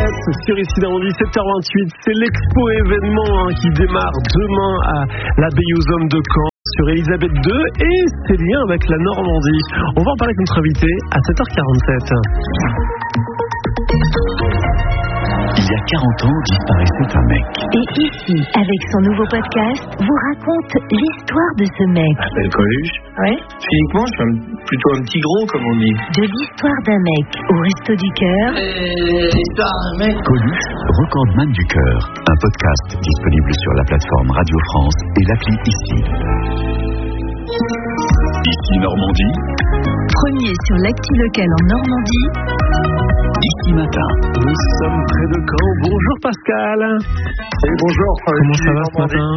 sur ici Normandie, 7h28. C'est l'expo événement qui démarre demain à l'abbaye aux hommes de Caen sur Elisabeth II et c'est lien avec la Normandie. On va en parler avec notre invité à 7h47. Il y a 40 ans, disparaissait un mec. Et ici, avec son nouveau podcast, vous raconte l'histoire de ce mec. Je m'appelle Coluche. Ouais. Physiquement, je suis plutôt un petit gros, comme on dit. De l'histoire d'un mec au Resto du Cœur. L'histoire d'un mec. Coluche, recordman du cœur. Un podcast disponible sur la plateforme Radio France et l'appli Ici. Ici Normandie. Premier sur l'actu local en Normandie. Ici Matin. Nous sommes près de Caen. Bonjour Pascal. Et bonjour. Comment ça va ce matin?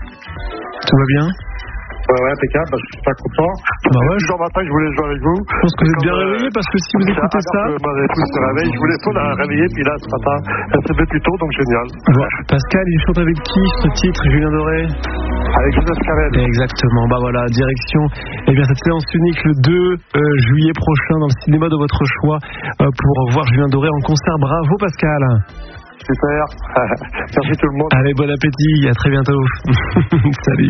Tout va bien? Ouais, impeccable, je suis pas content. Bah ouais. Toujours matin, je voulais jouer avec vous. Je pense que vous êtes bien réveillé parce que si vous écoutez ça... Mon épouse se réveille, je voulais pas la réveiller, puis là, ce matin, elle s'est fait plus tôt, donc génial. Bon, Pascal, il chante avec qui ce titre, Julien Doré? Avec Joseph Carrel. Exactement, bah voilà, direction cette séance unique le 2 juillet prochain dans le cinéma de votre choix pour voir Julien Doré en concert. Bravo Pascal. Super. Merci tout le monde. Allez, bon appétit, à très bientôt. Salut.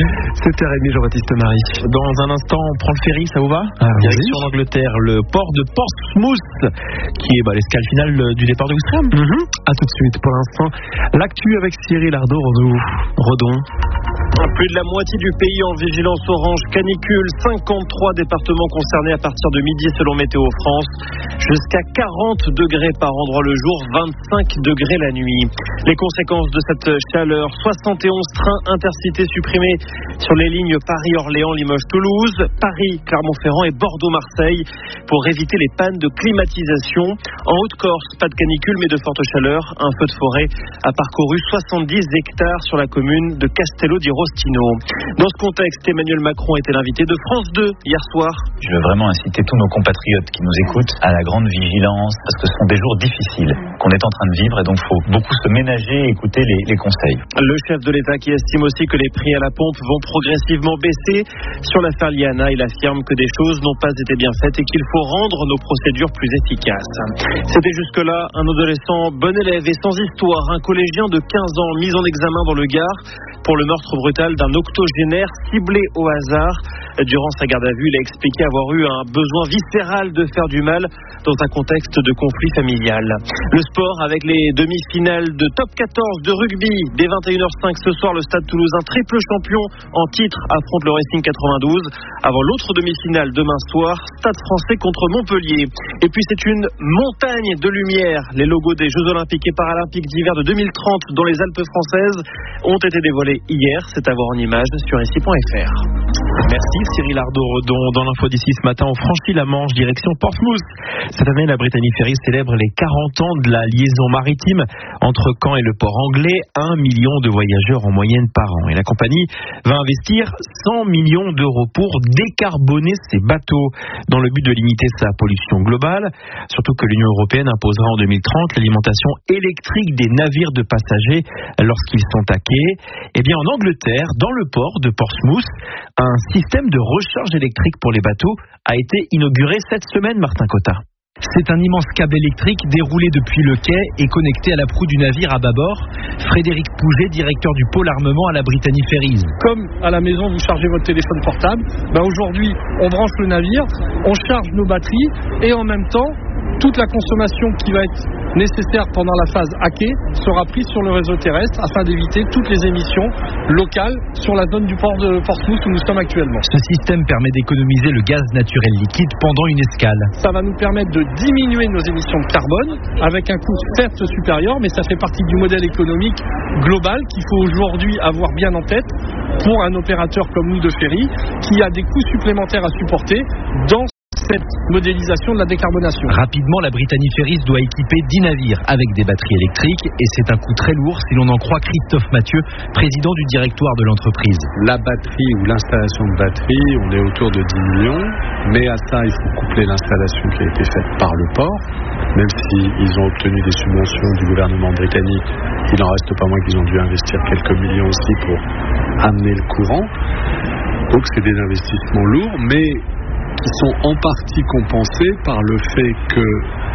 7h30, Jean-Baptiste Marie. Dans un instant, on prend le ferry, ça vous va? Direction l'Angleterre, le port de Portsmouth, qui est l'escale finale du départ de Ouistreham. A tout de suite, pour l'instant, l'actu avec Cyril Ardon-Redon. Plus de la moitié du pays en vigilance orange canicule, 53 départements concernés à partir de midi selon Météo France, jusqu'à 40 degrés par endroit le jour, 25 degrés la nuit. Les conséquences de cette chaleur, 71 trains intercités supprimés sur les lignes Paris-Orléans, Limoges-Toulouse, Paris-Clermont-Ferrand et Bordeaux-Marseille pour éviter les pannes de climatisation. En Haute-Corse, pas de canicule mais de forte chaleur. Un feu de forêt a parcouru 70 hectares sur la commune de Castello di Rostino. Dans ce contexte, Emmanuel Macron était l'invité de France 2 hier soir. Je veux vraiment inciter tous nos compatriotes qui nous écoutent à la grande vigilance parce que ce sont des jours difficiles qu'on est en train de vivre et donc il faut beaucoup se ménager et écouter les conseils. Le chef de l'État qui estime aussi que les prix à la pompe vont progressivement baisser. Sur l'affaire Liana, il affirme que des choses n'ont pas été bien faites et qu'il faut rendre nos procédures plus efficaces. C'était jusque-là un adolescent bon élève et sans histoire, un collégien de 15 ans mis en examen dans le Gard pour le meurtre brutal d'un octogénaire ciblé au hasard. Durant sa garde à vue, il a expliqué avoir eu un besoin viscéral de faire du mal dans un contexte de conflit familial. Le sport avec les demi-finales de top 14 de rugby. Dès 21h05 ce soir, le Stade Toulousain, triple champion en titre, affronte le Racing 92. Avant l'autre demi-finale demain soir, Stade Français contre Montpellier. Et puis c'est une montagne de lumière. Les logos des Jeux Olympiques et Paralympiques d'hiver de 2030 dans les Alpes françaises ont été dévoilés hier. C'est à voir en images sur ici.fr. Merci Cyril Ardon-Redon. Dans l'info d'ici ce matin, on franchit la Manche direction Portsmouth. Cette année, la Brittany Ferries célèbre les 40 ans de la liaison maritime entre Caen et le port anglais. 1 million de voyageurs en moyenne par an. Et la compagnie va investir 100 millions d'euros pour décarboner ses bateaux dans le but de limiter sa pollution globale. Surtout que l'Union européenne imposera en 2030 l'alimentation électrique des navires de passagers lorsqu'ils sont à quai. Eh bien, en Angleterre, dans le port de Portsmouth, un système de recharge électrique pour les bateaux a été inauguré cette semaine, Martin Cotta. C'est un immense câble électrique déroulé depuis le quai et connecté à la proue du navire à bâbord. Frédéric Pouget, directeur du pôle armement à la Brittany Ferries. Comme à la maison, vous chargez votre téléphone portable, aujourd'hui, on branche le navire, on charge nos batteries et en même temps, toute la consommation qui va être nécessaire pendant la phase à quai sera prise sur le réseau terrestre afin d'éviter toutes les émissions locales sur la zone du port de Portsmouth où nous sommes actuellement. Ce système permet d'économiser le gaz naturel liquide pendant une escale. Ça va nous permettre de diminuer nos émissions de carbone avec un coût certes supérieur, mais ça fait partie du modèle économique global qu'il faut aujourd'hui avoir bien en tête pour un opérateur comme nous de ferry qui a des coûts supplémentaires à supporter dans cette modélisation de la décarbonation. Rapidement, la Brittany Ferries doit équiper 10 navires avec des batteries électriques et c'est un coût très lourd si l'on en croit Christophe Mathieu, président du directoire de l'entreprise. La batterie ou l'installation de batterie, on est autour de 10 millions, mais à ça, il faut coupler l'installation qui a été faite par le port, même s'ils ont obtenu des subventions du gouvernement britannique, il n'en reste pas moins qu'ils ont dû investir quelques millions aussi pour amener le courant. Donc c'est des investissements lourds, mais qui sont en partie compensés par le fait que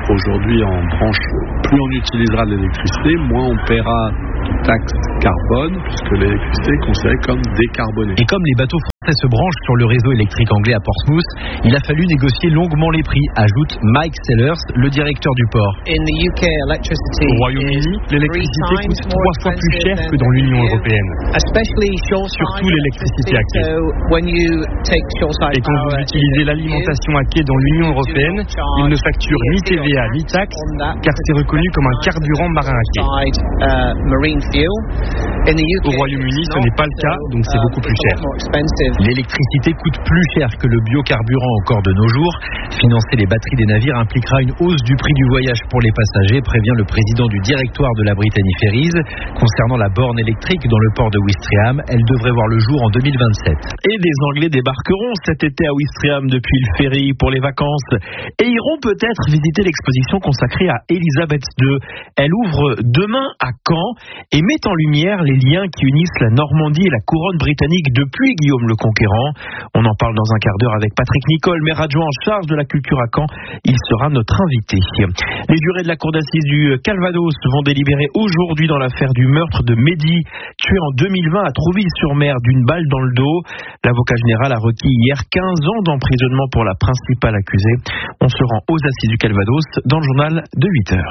aujourd'hui en branche, plus on utilisera de l'électricité, moins on paiera de taxes carbone, puisque l'électricité est considérée comme décarbonée. Et comme les bateaux français se branchent sur le réseau électrique anglais à Portsmouth, il a fallu négocier longuement les prix, ajoute Mike Sellers, le directeur du port. Au Royaume-Uni, l'électricité coûte 3 fois plus cher que dans l'Union européenne. Surtout l'électricité à quai. Et quand vous utilisez l'alimentation à quai dans l'Union européenne, ils ne facturent ni TVA ni taxes, car c'est reconnu comme un carburant marin à quai. Au Royaume-Uni, ce n'est pas le cas, donc c'est beaucoup plus cher. L'électricité coûte plus cher que le biocarburant encore de nos jours. Financer les batteries des navires impliquera une hausse du prix du voyage pour les passagers, prévient le président du directoire de la Brittany Ferries. Concernant la borne électrique dans le port de Ouistreham, elle devrait voir le jour en 2027. Et des Anglais débarqueront cet été à Ouistreham depuis le ferry pour les vacances et iront peut-être visiter l'exposition consacrée à Élisabeth II. Elle ouvre demain à Caen et met en lumière les liens qui unissent la Normandie et la couronne britannique depuis Guillaume le Conquérant. On en parle dans un quart d'heure avec Patrick Nicole, maire adjoint en charge de la culture à Caen. Il sera notre invité. Les jurés de la cour d'assises du Calvados vont délibérer aujourd'hui dans l'affaire du meurtre de Mehdi, tué en 2020 à Trouville-sur-Mer d'une balle dans le dos. L'avocat général a requis hier 15 ans d'emprisonnement pour la principale accusée. On se rend aux assises du Calvados dans le journal de 8h.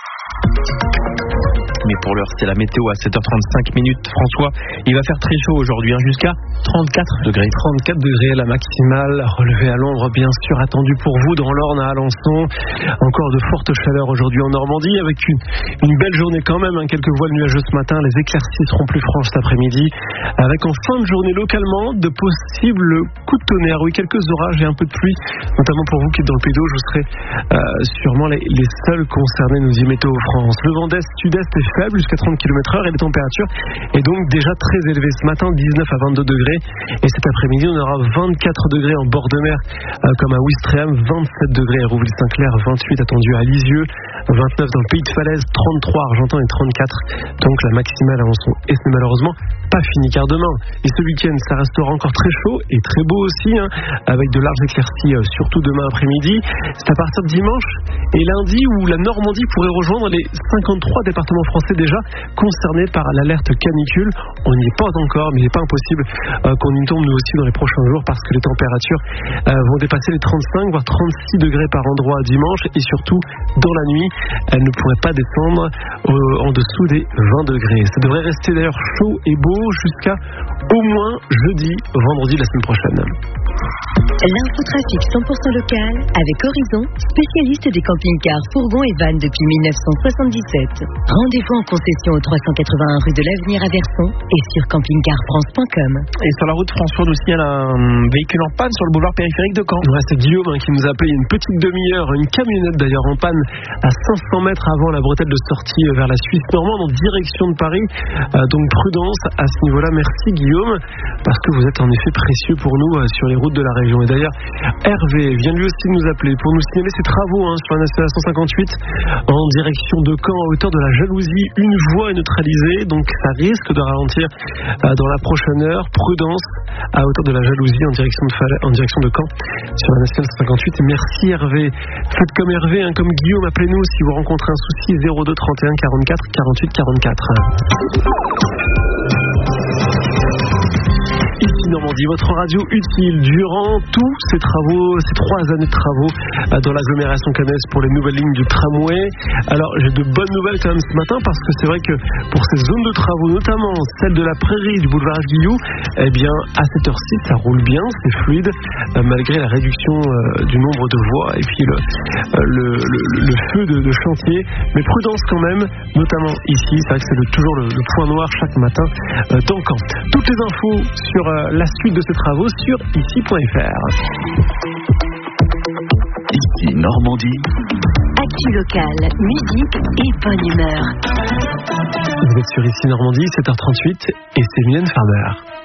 Mais pour l'heure, c'est la météo à 7h35 minutes. François, il va faire très chaud aujourd'hui, jusqu'à 34 degrés. 34 degrés, la maximale relevée à l'ombre, bien sûr, attendue pour vous dans l'Orne à Alençon. Encore de fortes chaleurs aujourd'hui en Normandie, avec une belle journée quand même. Quelques voiles nuageux ce matin, les éclaircies seront plus franches cet après-midi, avec en fin de journée localement de possibles coups de tonnerre. Oui, quelques orages et un peu de pluie, notamment pour vous qui êtes dans le Pays d'Auge, vous serez sûrement les seuls concernés, nous dit Météo France. Le vent d'est-sud-est est faible, jusqu'à 30 km/h, et les températures est donc déjà très élevées. Ce matin, 19 à 22 degrés, et cet après-midi, on aura 24 degrés en bord de mer, comme à Ouistreham, 27 degrés à Rouville-Saint-Clair, 28 attendu à Lisieux, 29 dans le Pays de Falaise, 33 à Argentan et 34, donc la maximale à Alençon. Et c'est malheureusement pas fini, car demain et ce week-end, ça restera encore très chaud et très beau aussi, avec de larges éclaircies, surtout demain après-midi. C'est à partir de dimanche et lundi où la Normandie pourrait rejoindre les 53 départements français déjà concernés par l'alerte canicule. On n'y est pas encore, mais il n'est pas impossible qu'on y tombe nous aussi dans les prochains jours, parce que les températures vont dépasser les 35 voire 36 degrés par endroit dimanche, et surtout dans la nuit, elles ne pourraient pas descendre en dessous des 20 degrés. Ça devrait rester d'ailleurs chaud et beau jusqu'à au moins jeudi, vendredi de la semaine prochaine. L'infotrafic 100% local avec Horizon, spécialiste des camping-cars, fourgons et vannes depuis 1977. Rendez-vous en concession au 381 rue de l'Avenir à Verson et sur campingcarfrance.com. Et sur la route, François, nous signale un véhicule en panne sur le boulevard périphérique de Caen. Ouais, c'est Guillaume qui nous a appelé il y a une petite demi-heure, une camionnette d'ailleurs en panne à 500 mètres avant la bretelle de sortie vers la Suisse normande en direction de Paris. Donc prudence à ce niveau-là. Merci Guillaume, parce que vous êtes en effet précieux pour nous sur les routes de la région. Et d'ailleurs, Hervé vient lui aussi de nous appeler pour nous signaler ses travaux sur la nationale 158 en direction de Caen à hauteur de la Jalousie. Une voie est neutralisée, donc ça risque de ralentir dans la prochaine heure. Prudence à hauteur de la Jalousie en direction de Caen sur la nationale 158. Et merci Hervé. Faites comme Hervé, comme Guillaume, appelez-nous si vous rencontrez un souci. 02 31 44 48 44. Ici Normandie, votre radio utile durant tous ces travaux, ces 3 années de travaux dans l'agglomération caennaise pour les nouvelles lignes du tramway. Alors j'ai de bonnes nouvelles quand même ce matin, parce que c'est vrai que pour ces zones de travaux, notamment celle de la Prairie du boulevard Guillou, eh bien à cette heure-ci ça roule bien, c'est fluide, malgré la réduction du nombre de voies et puis le feu de chantier. Mais prudence quand même, notamment ici, c'est vrai que c'est toujours le point noir chaque matin dans Caen. Toutes les infos sur la suite de ces travaux sur ici.fr. Ici Normandie. Actu locale, musique et bonne humeur. Vous êtes sur Ici Normandie, 7h38, et c'est Mylène Farmer.